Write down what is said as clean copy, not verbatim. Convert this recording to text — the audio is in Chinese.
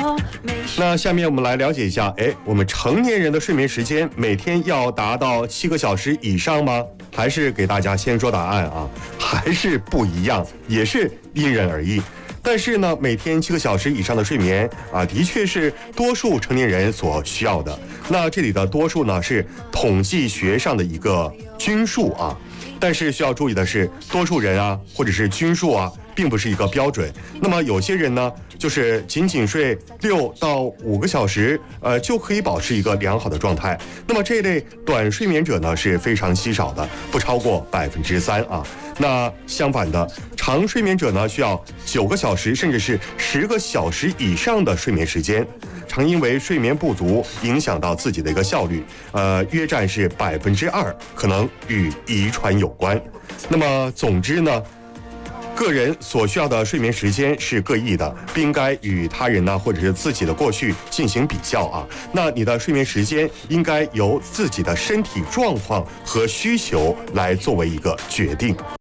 那下面我们来了解一下，我们成年人的睡眠时间每天要达到7个小时以上吗？还是给大家先说答案啊？还是不一样，也是因人而异。但是呢，每天7个小时以上的睡眠啊，的确是多数成年人所需要的。那这里的多数呢，是统计学上的一个均数啊。但是需要注意的是，多数人啊，或者是均数啊，并不是一个标准。那么有些人呢，就是仅仅睡6到5个小时，就可以保持一个良好的状态。那么这一类短睡眠者呢，是非常稀少的，不超过3%啊。那相反的，长睡眠者呢，需要9个小时甚至是10个小时以上的睡眠时间。常因为睡眠不足影响到自己的一个效率，约占是2%，可能与遗传有关。那么总之呢，个人所需要的睡眠时间是各异的，不应该与他人呢或者是自己的过去进行比较啊。那你的睡眠时间应该由自己的身体状况和需求来作为一个决定。